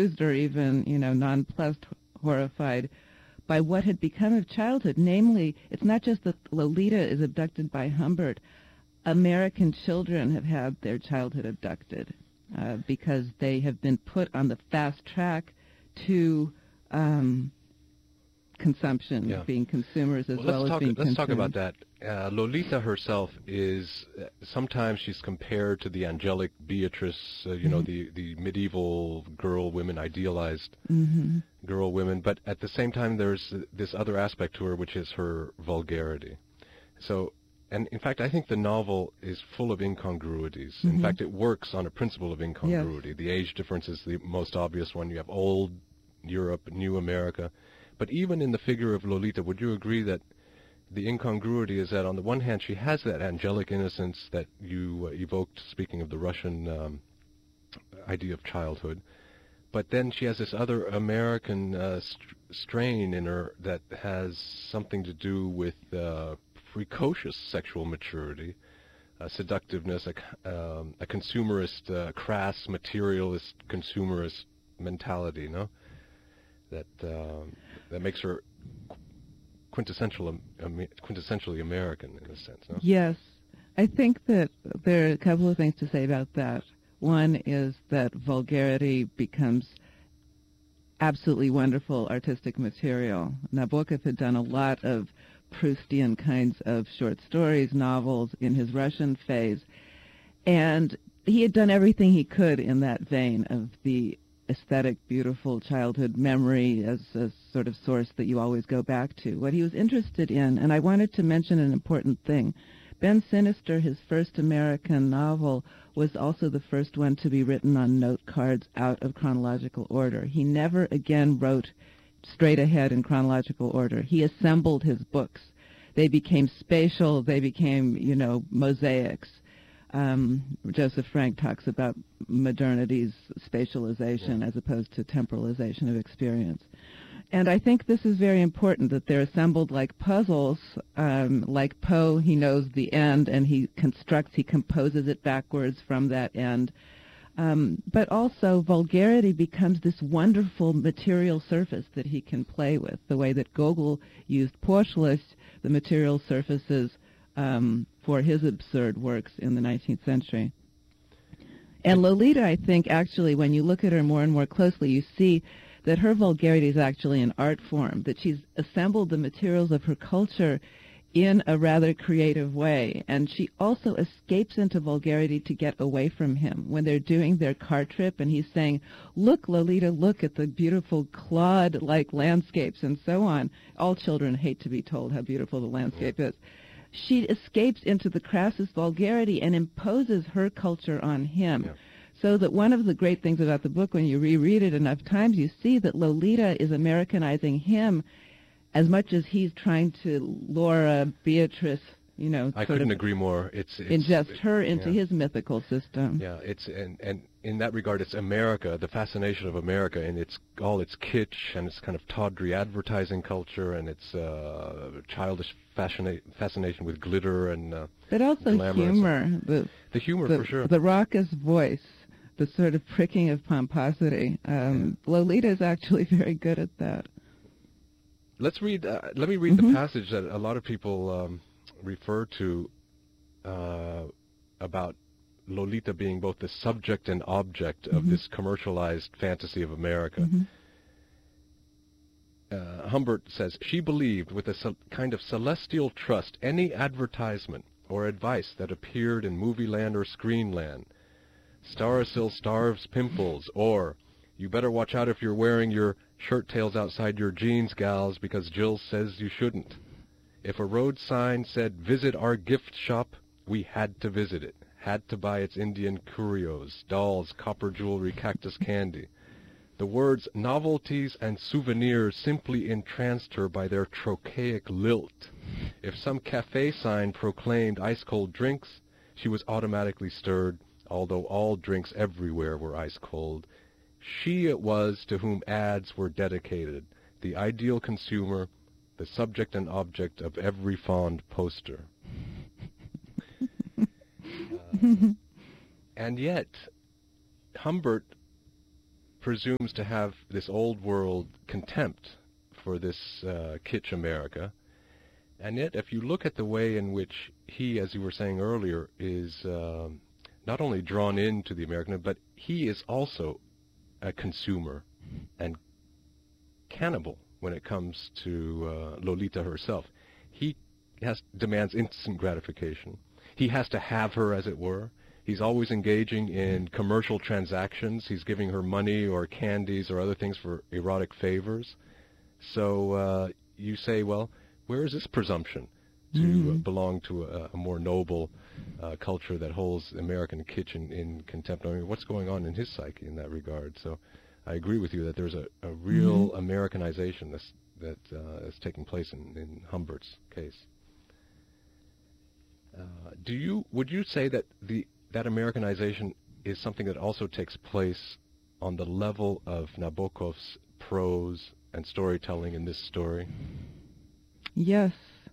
confused or even, nonplussed, horrified by what had become of childhood. Namely, it's not just that Lolita is abducted by Humbert. American children have had their childhood abducted because they have been put on the fast track to consumption, being consumers as well as being consumed. Let's talk about that. Lolita herself is, sometimes she's compared to the angelic Beatrice, the medieval girl women, idealized girl women, but at the same time there's this other aspect to her, which is her vulgarity. So, and in fact, I think the novel is full of incongruities. In fact, it works on a principle of incongruity. Yes. The age difference is the most obvious one. You have old Europe, new America. But even in the figure of Lolita, would you agree that the incongruity is that on the one hand she has that angelic innocence that you evoked, speaking of the Russian idea of childhood, but then she has this other American strain in her that has something to do with precocious sexual maturity, seductiveness, a consumerist, crass, materialist, consumerist mentality, no? That makes her quintessentially American in a sense, no? Yes. I think that there are a couple of things to say about that. One is that vulgarity becomes absolutely wonderful artistic material. Nabokov had done a lot of Proustian kinds of short stories, novels in his Russian phase, and he had done everything he could in that vein of the aesthetic, beautiful childhood memory as a sort of source that you always go back to. What he was interested in, and I wanted to mention an important thing, Ben Sinister, his first American novel, was also the first one to be written on note cards out of chronological order. He never again wrote straight ahead in chronological order. He assembled his books. They became spatial. They became, mosaics. Joseph Frank talks about modernity's spatialization as opposed to temporalization of experience. And I think this is very important, that they're assembled like puzzles. Like Poe, he knows the end, and he composes it backwards from that end. But also, vulgarity becomes this wonderful material surface that he can play with, the way that Gogol used Poshlish, the material surfaces, for his absurd works in the 19th century. And Lolita, I think, actually, when you look at her more and more closely, you see that her vulgarity is actually an art form, that she's assembled the materials of her culture in a rather creative way. And she also escapes into vulgarity to get away from him. When they're doing their car trip and he's saying, "Look, Lolita, look at the beautiful Claude-like landscapes," and so on. All children hate to be told how beautiful the landscape is. She escapes into the crassest vulgarity and imposes her culture on him. Yeah. So that one of the great things about the book, when you reread it enough times, you see that Lolita is Americanizing him as much as he's trying to Laura, Beatrice, I couldn't agree more. It's ingest her into his mythical system. Yeah, and in that regard, it's America, the fascination of America, and it's all its kitsch and its kind of tawdry advertising culture and its childish fascination with glitter and but also humor. The humor, for sure. The raucous voice, the sort of pricking of pomposity. Lolita is actually very good at that. Let me read the passage that a lot of people refer to about Lolita being both the subject and object of this commercialized fantasy of America. Humbert says, "She believed with a kind of celestial trust any advertisement or advice that appeared in movie land or screen land. Starasil starves pimples, or you better watch out if you're wearing your shirt tails outside your jeans, gals, because Jill says you shouldn't. If a road sign said, 'Visit our gift shop,' we had to visit it, had to buy its Indian curios, dolls, copper jewelry, cactus candy. The words novelties and souvenirs simply entranced her by their trochaic lilt. If some cafe sign proclaimed ice-cold drinks, she was automatically stirred, although all drinks everywhere were ice-cold. She it was to whom ads were dedicated, the ideal consumer, the subject and object of every fond poster." And yet, Humbert presumes to have this old world contempt for this kitsch America. And yet, if you look at the way in which he, as you were saying earlier, is not only drawn into the American, but he is also a consumer and cannibal when it comes to Lolita herself. He demands instant gratification. He has to have her, as it were. He's always engaging in commercial transactions. He's giving her money or candies or other things for erotic favors. So you say, well, where is this presumption to belong to a more noble culture that holds American kitsch in contempt? I mean, what's going on in his psyche in that regard? So I agree with you that there's a real Americanization that is taking place in Humbert's case. Would you say that that Americanization is something that also takes place on the level of Nabokov's prose and storytelling in this story? Yes.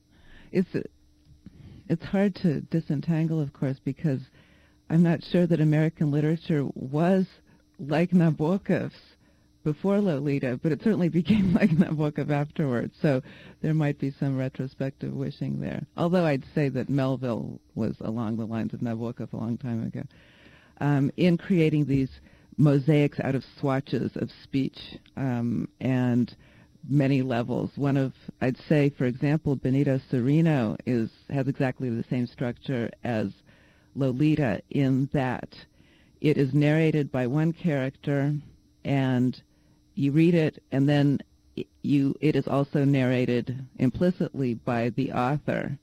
It's hard to disentangle, of course, because I'm not sure that American literature was like Nabokov's before Lolita, but it certainly became like Nabokov afterwards. So there might be some retrospective wishing there. Although I'd say that Melville was along the lines of Nabokov a long time ago, in creating these mosaics out of swatches of speech and many levels. I'd say, for example, Benito Cereno has exactly the same structure as Lolita in that it is narrated by one character, and you read it, and then it is also narrated implicitly by the author.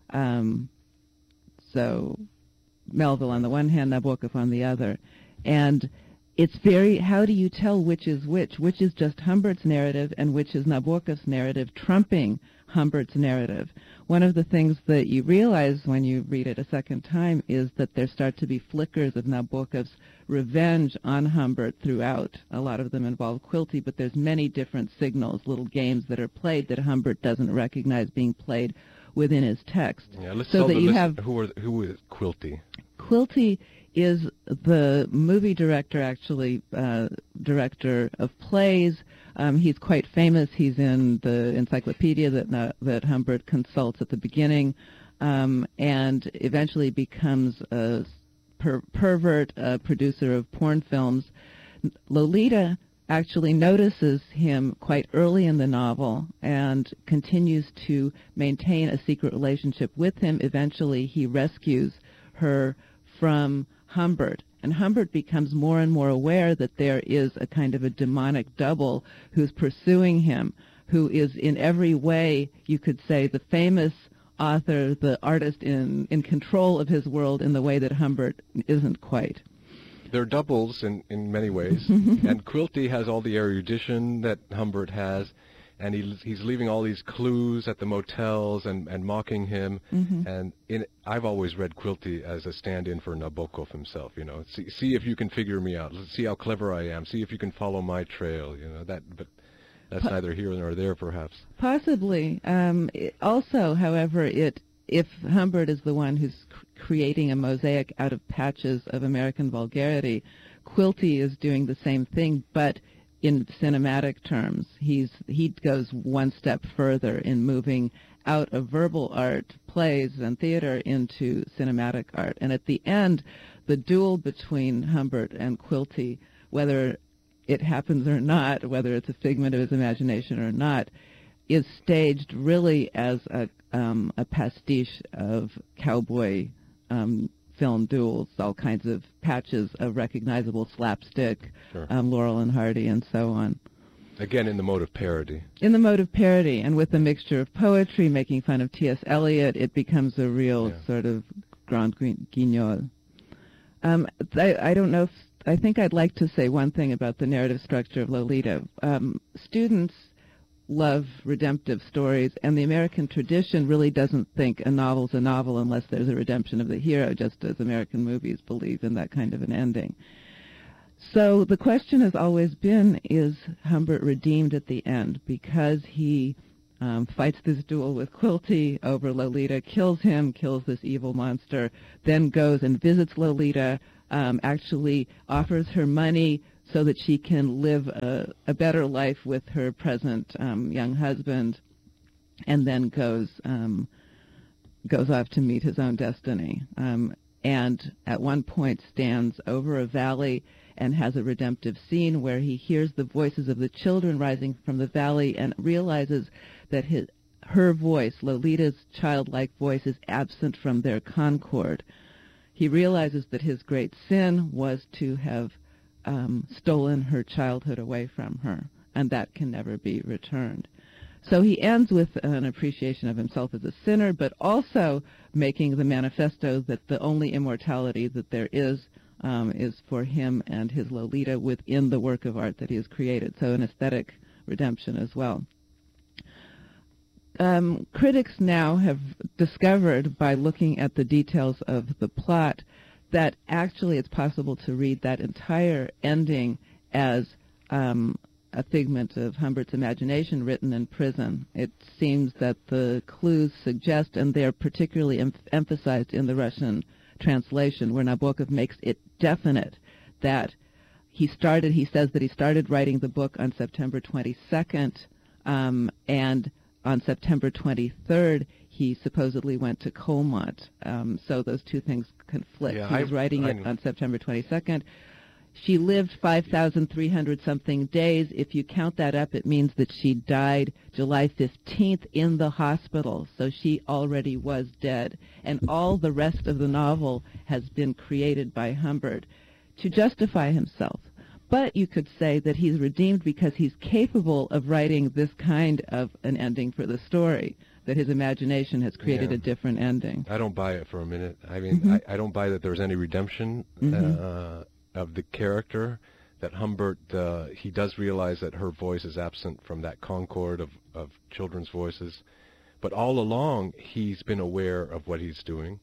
So Melville on the one hand, Nabokov on the other. And it's how do you tell which is which? Which is just Humbert's narrative and which is Nabokov's narrative trumping Humbert's narrative? One of the things that you realize when you read it a second time is that there start to be flickers of Nabokov's revenge on Humbert throughout. A lot of them involve Quilty, but there's many different signals, little games that are played that Humbert doesn't recognize being played within his text. Yeah, let's tell the listener who is Quilty. Quilty is the movie director, actually, director of plays. He's quite famous. He's in the encyclopedia that Humbert consults at the beginning, and eventually becomes a pervert producer of porn films. Lolita actually notices him quite early in the novel and continues to maintain a secret relationship with him. Eventually, he rescues her from Humbert, and Humbert becomes more and more aware that there is a kind of a demonic double who's pursuing him, who is in every way, you could say, the famous author, the artist in control of his world in the way that Humbert isn't quite. They're doubles in many ways, and Quilty has all the erudition that Humbert has, and he's leaving all these clues at the motels and mocking him. And I've always read Quilty as a stand-in for Nabokov himself. You know, see if you can figure me out. Let's see how clever I am. See if you can follow my trail. You know that, but that's neither here nor there, perhaps. Possibly. Also, however, if Humbert is the one who's creating a mosaic out of patches of American vulgarity, Quilty is doing the same thing, but in cinematic terms. He goes one step further in moving out of verbal art, plays and theater, into cinematic art. And at the end, the duel between Humbert and Quilty, whether it happens or not, whether it's a figment of his imagination or not, is staged really as a pastiche of cowboy film duels, all kinds of patches of recognizable slapstick, sure. Laurel and Hardy, and so on. Again, in the mode of parody. In the mode of parody, and with a mixture of poetry, making fun of T.S. Eliot, it becomes a real sort of grand guignol. I don't know I think I'd like to say one thing about the narrative structure of Lolita. Students love redemptive stories, and the American tradition really doesn't think a novel's a novel unless there's a redemption of the hero, just as American movies believe in that kind of an ending. So the question has always been, is Humbert redeemed at the end? Because he fights this duel with Quilty over Lolita, kills this evil monster, then goes and visits Lolita, actually offers her money so that she can live a better life with her present young husband, and then goes off to meet his own destiny. And at one point stands over a valley and has a redemptive scene where he hears the voices of the children rising from the valley and realizes that her voice, Lolita's childlike voice, is absent from their concord. He realizes that his great sin was to have stolen her childhood away from her, and that can never be returned. So he ends with an appreciation of himself as a sinner, but also making the manifesto that the only immortality that there is for him and his Lolita within the work of art that he has created. So an aesthetic redemption as well. Critics now have discovered, by looking at the details of the plot, that actually it's possible to read that entire ending as a figment of Humbert's imagination written in prison. It seems that the clues suggest, and they're particularly emphasized in the Russian translation, where Nabokov makes it definite that he says that he started writing the book on September 22nd, and on September 23rd, he supposedly went to Colmont. So those two things conflict. Yeah, he was writing it on September 22nd. She lived 5,300-something days. If you count that up, it means that she died July 15th in the hospital. So she already was dead. And all the rest of the novel has been created by Humbert to justify himself. But you could say that he's redeemed because he's capable of writing this kind of an ending for the story, that his imagination has created a different ending. I don't buy it for a minute. I mean, I don't buy that there's any redemption of the character, that Humbert, he does realize that her voice is absent from that concord of children's voices. But all along, he's been aware of what he's doing,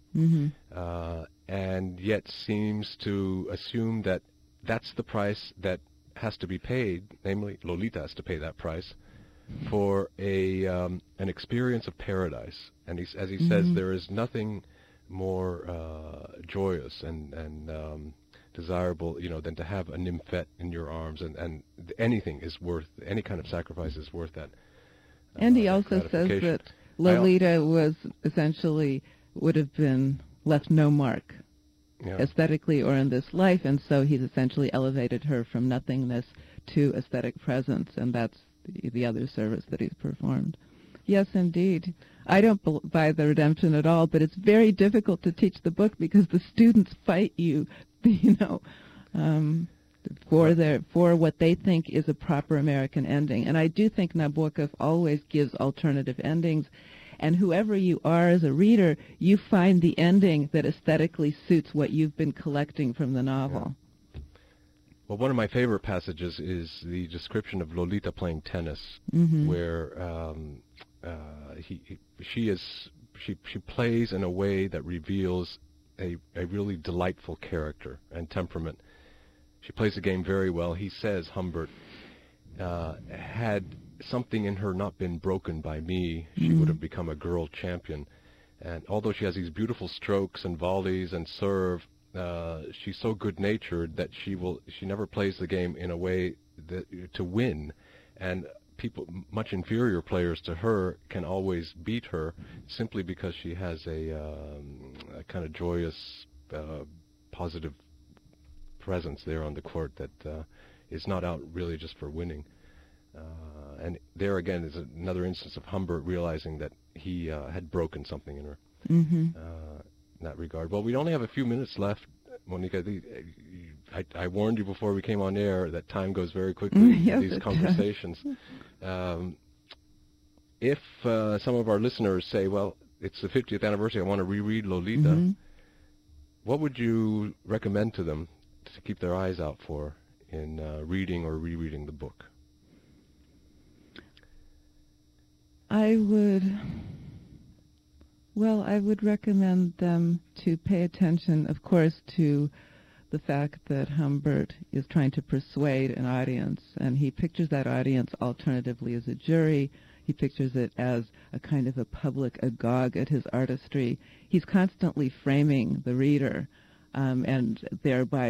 and yet seems to assume that that's the price that has to be paid, namely Lolita has to pay that price, for an experience of paradise. And as he says, there is nothing more joyous and desirable, than to have a nymphette in your arms, and anything is worth, any kind of sacrifice is worth that. And he also says that Lolita would have been left no mark, aesthetically or in this life, and so he's essentially elevated her from nothingness to aesthetic presence, and that's the other service that he's performed. Yes, indeed. I don't buy the redemption at all, but it's very difficult to teach the book because the students fight you, for what they think is a proper American ending. And I do think Nabokov always gives alternative endings, and whoever you are as a reader, you find the ending that aesthetically suits what you've been collecting from the novel. Yeah. Well, one of my favorite passages is the description of Lolita playing tennis, where she plays in a way that reveals a really delightful character and temperament. She plays the game very well. He says, Humbert, had something in her not been broken by me, she would have become a girl champion. And although she has these beautiful strokes and volleys and serve, she's so good-natured that she never plays the game in a way to win. And people, much inferior players to her, can always beat her simply because she has a kind of joyous, positive presence there on the court that is not out really just for winning. And there again is another instance of Humbert realizing that he had broken something in her in that regard. Well, we only have a few minutes left, Monica. I warned you before we came on air that time goes very quickly in these conversations. If some of our listeners say, well, it's the 50th anniversary, I want to reread Lolita, what would you recommend to them to keep their eyes out for in reading or rereading the book? I would recommend them to pay attention, of course, to the fact that Humbert is trying to persuade an audience, and he pictures that audience alternatively as a jury. He pictures it as a kind of a public agog at his artistry. He's constantly framing the reader, and thereby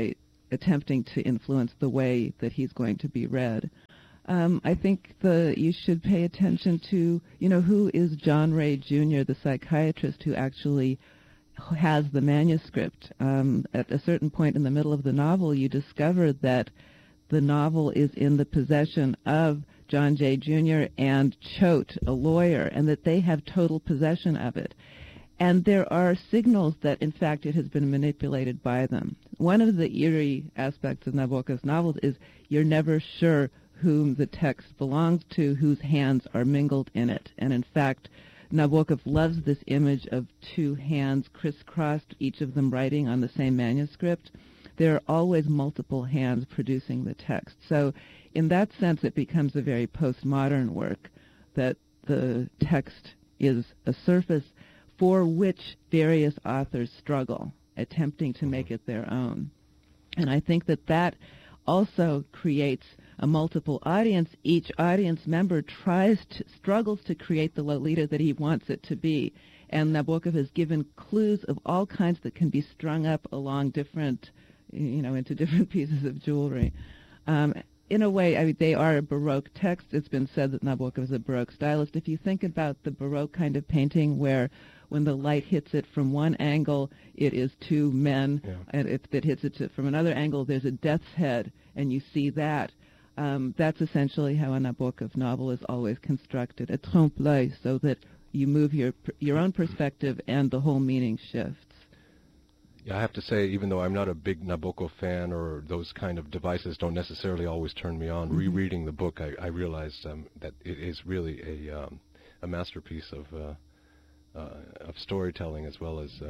attempting to influence the way that he's going to be read. I think you should pay attention to, who is John Ray Jr., the psychiatrist who actually has the manuscript. At a certain point in the middle of the novel, you discover that the novel is in the possession of John Jay Jr. and Choate, a lawyer, and that they have total possession of it. And there are signals that, in fact, it has been manipulated by them. One of the eerie aspects of Nabokov's novels is you're never sure whom the text belongs to, whose hands are mingled in it. And, in fact, Nabokov loves this image of two hands crisscrossed, each of them writing on the same manuscript. There are always multiple hands producing the text. So in that sense, it becomes a very postmodern work, that the text is a surface for which various authors struggle, attempting to make it their own. And I think that also creates a multiple audience. Each audience member struggles to create the Lolita that he wants it to be. And Nabokov has given clues of all kinds that can be strung up along different, into different pieces of jewelry. In a way, they are a Baroque text. It's been said that Nabokov is a Baroque stylist. If you think about the Baroque kind of painting where when the light hits it from one angle, it is two men, and if it hits it from another angle, there's a death's head, and you see that. That's essentially how a Nabokov novel is always constructed, a trompe-l'œil, so that you move your own perspective and the whole meaning shifts. Yeah, I have to say, even though I'm not a big Nabokov fan, or those kind of devices don't necessarily always turn me on, rereading the book, I realized that it is really a masterpiece of storytelling, as well as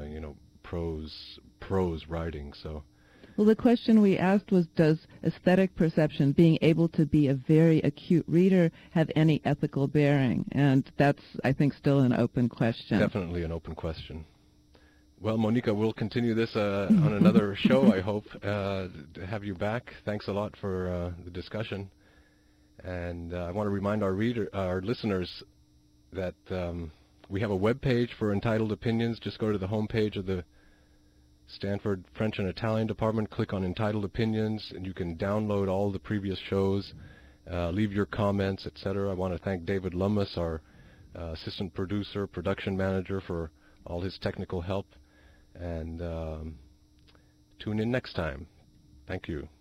prose writing. So. Well, the question we asked was, does aesthetic perception, being able to be a very acute reader, have any ethical bearing? And that's, I think, still an open question. Definitely an open question. Well, Monika, we'll continue this on another show, I hope, to have you back. Thanks a lot for the discussion. And I want to remind our listeners that we have a web page for Entitled Opinions. Just go to the homepage of the Stanford French and Italian Department, click on Entitled Opinions, and you can download all the previous shows, leave your comments, etc. I want to thank David Lummis, our assistant producer, production manager, for all his technical help. And tune in next time. Thank you.